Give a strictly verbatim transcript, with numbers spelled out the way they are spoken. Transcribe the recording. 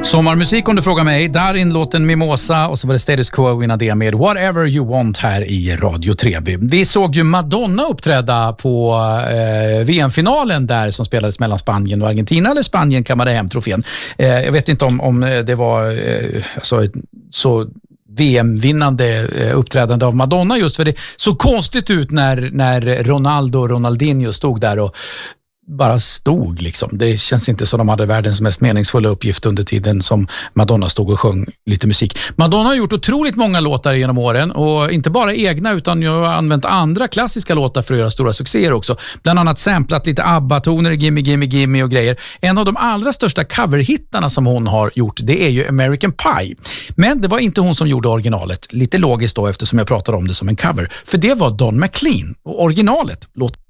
Sommarmusik om du frågar mig. Darin låten Mimosa och så var det Status Quo innan det med Whatever You Want här i Radio Treby. Vi såg ju Madonna uppträda på eh, V M-finalen där som spelades mellan Spanien och Argentina, eller Spanien kammade hem trofén. Eh, jag vet inte om, om det var eh, alltså, så V M-vinnande uppträdande av Madonna, just för det så konstigt ut när, när Ronaldo och Ronaldinho stod där och bara stod liksom. Det känns inte som de hade världens mest meningsfulla uppgift under tiden som Madonna stod och sjöng lite musik. Madonna har gjort otroligt många låtar genom åren, och inte bara egna utan jag har använt andra klassiska låtar för att göra stora succéer också. Bland annat samplat lite ABBA-toner, Gimme Gimme Gimme och grejer. En av de allra största coverhittarna som hon har gjort, det är ju American Pie. Men det var inte hon som gjorde originalet. Lite logiskt då, eftersom jag pratar om det som en cover. För det var Don McLean, och originalet låter